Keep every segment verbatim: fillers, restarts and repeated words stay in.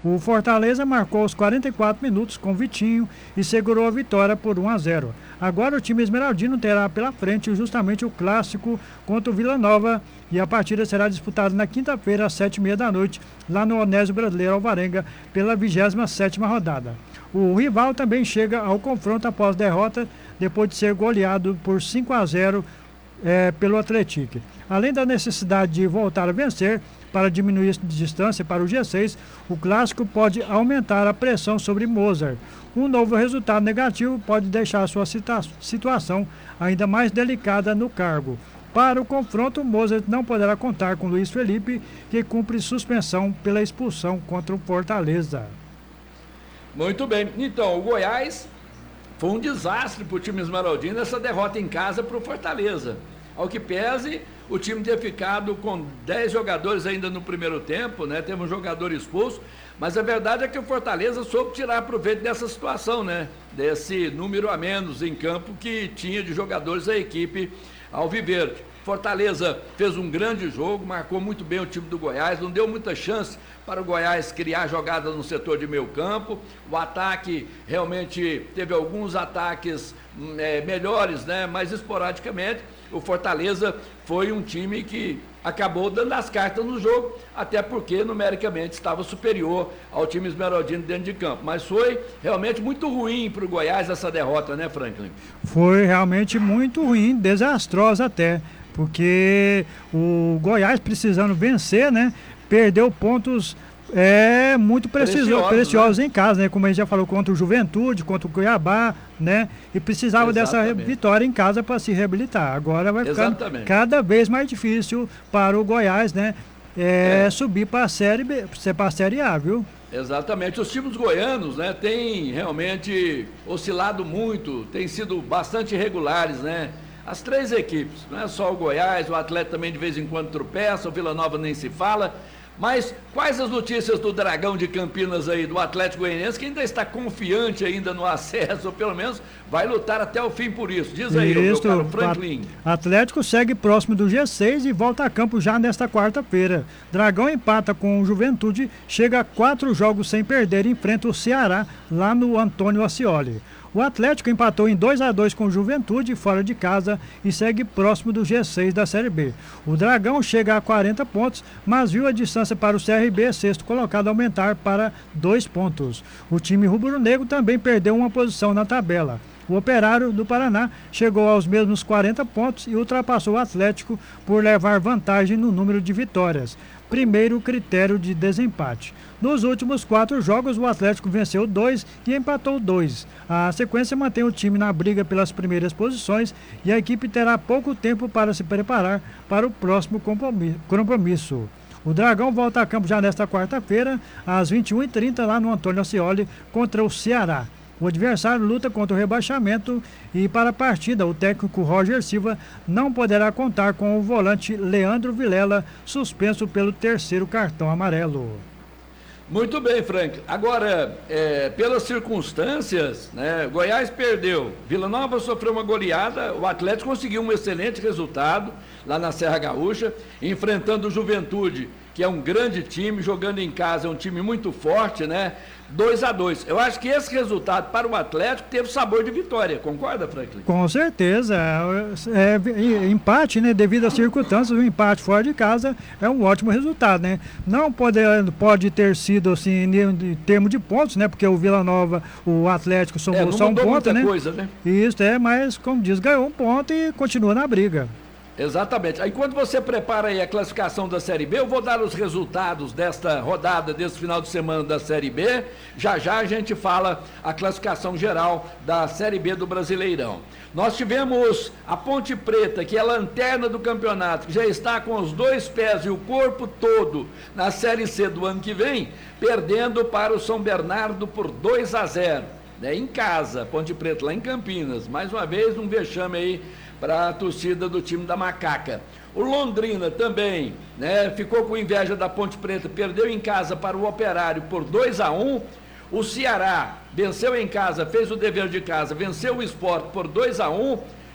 O Fortaleza marcou aos quarenta e quatro minutos com Vitinho e segurou a vitória por um a zero. Agora o time esmeraldino terá pela frente justamente o clássico contra o Vila Nova e a partida será disputada na quinta-feira às sete e meia da noite lá no Onésio Brasileiro Alvarenga pela vigésima sétima rodada. O rival também chega ao confronto após derrota depois de ser goleado por cinco a zero é, pelo Atlético. Além da necessidade de voltar a vencer para diminuir a distância para o G seis, o clássico pode aumentar a pressão sobre Mozart. Um novo resultado negativo pode deixar sua situação ainda mais delicada no cargo. Para o confronto, Mozart não poderá contar com Luiz Felipe, que cumpre suspensão pela expulsão contra o Fortaleza. Muito bem. Então, o Goiás foi um desastre para o time esmeraldino essa derrota em casa para o Fortaleza. Ao que pese, o time ter ficado com dez jogadores ainda no primeiro tempo, né? Teve um jogador expulso, mas a verdade é que o Fortaleza soube tirar proveito dessa situação, né? Desse número a menos em campo que tinha de jogadores a equipe alviverde. Fortaleza fez um grande jogo, marcou muito bem o time do Goiás, não deu muita chance para o Goiás criar jogadas no setor de meio campo. O ataque realmente teve alguns ataques é, melhores, né? Mas esporadicamente o Fortaleza foi um time que acabou dando as cartas no jogo, até porque numericamente estava superior ao time esmeraldino dentro de campo. Mas foi realmente muito ruim para o Goiás essa derrota, né, Franklin? Foi realmente muito ruim, desastrosa até, porque o Goiás precisando vencer, né, perdeu pontos é, muito preciso, preciosos, preciosos né? em casa, né, como a gente já falou, contra o Juventude, contra o Cuiabá, né, e precisava Exatamente. dessa vitória em casa para se reabilitar. Agora vai ficar cada vez mais difícil para o Goiás, né, é, é. subir para a série B, para a série A, viu? Exatamente, os times goianos, né, têm realmente oscilado muito, têm sido bastante irregulares, né? As três equipes, não é só o Goiás, o Atlético também de vez em quando tropeça, o Vila Nova nem se fala. Mas quais as notícias do Dragão de Campinas aí, do Atlético Goianiense, que ainda está confiante ainda no acesso, ou pelo menos vai lutar até o fim por isso? Diz aí, isso, meu caro Franklin. Atlético segue próximo do G seis e volta a campo já nesta quarta-feira. Dragão empata com o Juventude, chega a quatro jogos sem perder e enfrenta o Ceará lá no Antônio Ascioli. O Atlético empatou em dois a dois com o Juventude fora de casa e segue próximo do G seis da Série B. O Dragão chega a quarenta pontos, mas viu a distância para o C R B, sexto colocado, aumentar para dois pontos. O time rubro-negro também perdeu uma posição na tabela. O Operário do Paraná chegou aos mesmos quarenta pontos e ultrapassou o Atlético por levar vantagem no número de vitórias. Primeiro critério de desempate. Nos últimos quatro jogos, o Atlético venceu dois e empatou dois. A sequência mantém o time na briga pelas primeiras posições e a equipe terá pouco tempo para se preparar para o próximo compromisso. O Dragão volta a campo já nesta quarta-feira, às vinte e uma e trinta, lá no Antônio Ascioli, contra o Ceará. O adversário luta contra o rebaixamento e para a partida o técnico Roger Silva não poderá contar com o volante Leandro Vilela, suspenso pelo terceiro cartão amarelo. Muito bem, Frank. Agora, é, pelas circunstâncias, né, Goiás perdeu, Vila Nova sofreu uma goleada, o Atlético conseguiu um excelente resultado lá na Serra Gaúcha, enfrentando o Juventude, que é um grande time, jogando em casa, é um time muito forte, né? dois a dois. Eu acho que esse resultado para o Atlético teve sabor de vitória, concorda, Franklin? Com certeza. É, é, empate, né? Devido às circunstâncias, o empate fora de casa é um ótimo resultado, né? Não pode, pode ter sido assim em termos de pontos, né? Porque o Vila Nova, o Atlético somou é, só um ponto, né? Coisa, né? Isso é, mas como diz, ganhou um ponto e continua na briga. Exatamente. Aí quando você prepara aí a classificação da Série B, eu vou dar os resultados desta rodada, desse final de semana da Série B. Já já a gente fala a classificação geral da Série B do Brasileirão. Nós tivemos a Ponte Preta, que é a lanterna do campeonato, que já está com os dois pés e o corpo todo na Série C do ano que vem, perdendo para o São Bernardo por dois a zero. Né? Em casa, Ponte Preta lá em Campinas. Mais uma vez um vexame aí para a torcida do time da Macaca. O Londrina também, né, ficou com inveja da Ponte Preta, perdeu em casa para o Operário por dois a um. O Ceará venceu em casa, fez o dever de casa, venceu o Sport por dois a um.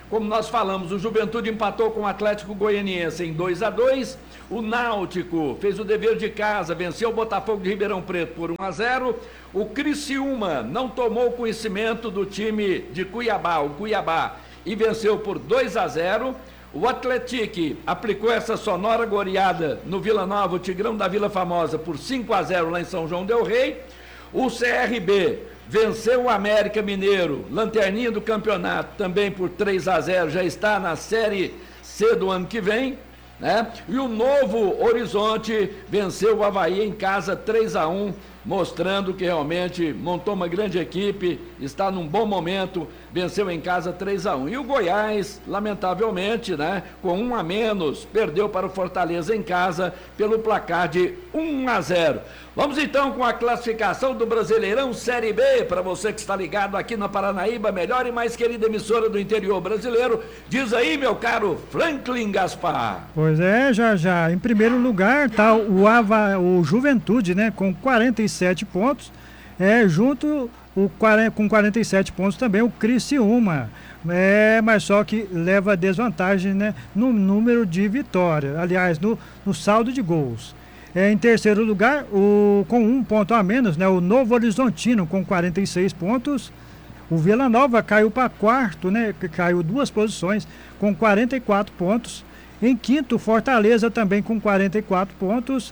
Como nós falamos, o Juventude empatou com o Atlético Goianiense em dois a dois. O Náutico fez o dever de casa, venceu o Botafogo de Ribeirão Preto por um a zero. O Criciúma não tomou conhecimento do time de Cuiabá, o Cuiabá, e venceu por dois a zero. O Atlético aplicou essa sonora goleada no Vila Nova, o Tigrão da Vila Famosa, por cinco a zero lá em São João del Rei. O C R B venceu o América Mineiro, lanterninha do campeonato, também por três a zero, já está na Série C do ano que vem, né? E o Novo Horizonte venceu o Avaí em casa três a um, mostrando que realmente montou uma grande equipe, está num bom momento, venceu em casa três a um. E o Goiás, lamentavelmente, né, com um a menos, perdeu para o Fortaleza em casa pelo placar de um a zero. Vamos então com a classificação do Brasileirão Série B, para você que está ligado aqui na Paranaíba, melhor e mais querida emissora do interior brasileiro. Diz aí, meu caro Franklin Gaspar. Pois é, já já. Em primeiro lugar está o, Ava, o Juventude, né, com quarenta e sete pontos. É, junto o, com quarenta e sete pontos também o Criciúma. É, mas só que leva desvantagem, né, no número de vitórias, aliás, no, no saldo de gols. É, em terceiro lugar, o, com um ponto a menos, né, o Novo Horizontino com quarenta e seis pontos. O Vila Nova caiu para quarto, né, caiu duas posições com quarenta e quatro pontos. Em quinto, Fortaleza também com quarenta e quatro pontos,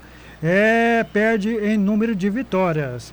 é, perde em número de vitórias.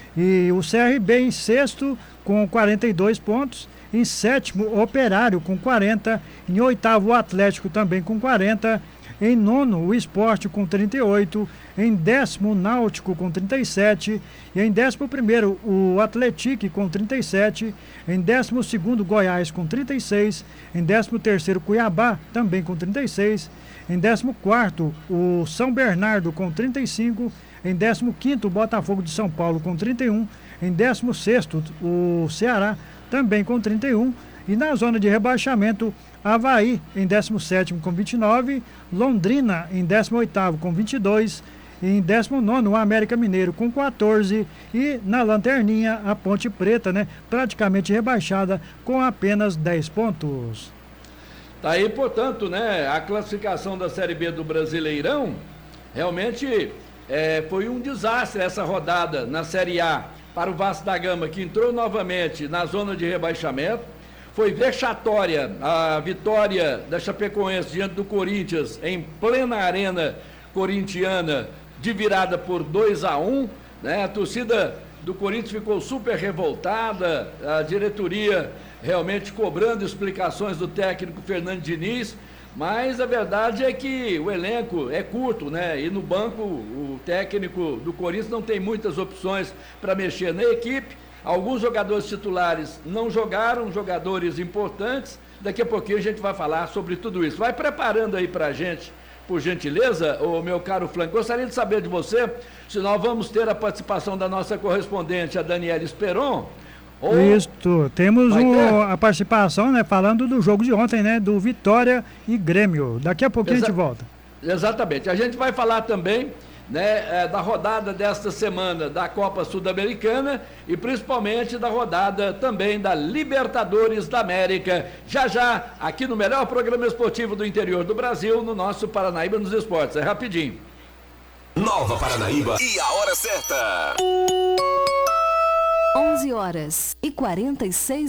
E o C R B em sexto com quarenta e dois pontos. Em sétimo, Operário com quarenta. Em oitavo, o Atlético também com quarenta. Em nono, o Sport com trinta e oito. Em décimo, o Náutico com trinta e sete. E em décimo primeiro, o Atlético com trinta e sete. Em décimo segundo, Goiás com trinta e seis. Em décimo terceiro, Cuiabá também com trinta e seis. Em décimo quarto, o São Bernardo com trinta e cinco. Em décimo quinto, o Botafogo de São Paulo com trinta e um. Em décimo sexto, o Ceará também com trinta e um. E na zona de rebaixamento, Avaí em décimo sétimo com vinte e nove, Londrina em décimo oitavo com vinte e dois, em décimo nono o América Mineiro com quatorze e na lanterninha a Ponte Preta, né, praticamente rebaixada com apenas dez pontos. Tá aí, portanto, né, a classificação da Série B do Brasileirão realmente é, foi um desastre essa rodada na Série A para o Vasco da Gama, que entrou novamente na zona de rebaixamento. Foi vexatória a vitória da Chapecoense diante do Corinthians em plena arena corintiana, de virada por dois a um, né? A torcida do Corinthians ficou super revoltada, a diretoria realmente cobrando explicações do técnico Fernando Diniz, mas a verdade é que o elenco é curto, né? E no banco o técnico do Corinthians não tem muitas opções para mexer na equipe. Alguns jogadores titulares não jogaram, jogadores importantes. Daqui a pouquinho a gente vai falar sobre tudo isso. Vai preparando aí pra gente, por gentileza, o meu caro Frank. Gostaria de saber de você se nós vamos ter a participação da nossa correspondente, a Daniela Esperon. Ou... Isso, temos um, a participação, né, falando do jogo de ontem, né, do Vitória e Grêmio. Daqui a pouquinho Exa... a gente volta. Exatamente. A gente vai falar também, né, é, da rodada desta semana da Copa Sul-Americana e principalmente da rodada também da Libertadores da América. Já já, aqui no melhor programa esportivo do interior do Brasil, no nosso Paranaíba nos Esportes. É rapidinho. Nova Paranaíba e a hora certa. onze horas e quarenta e seis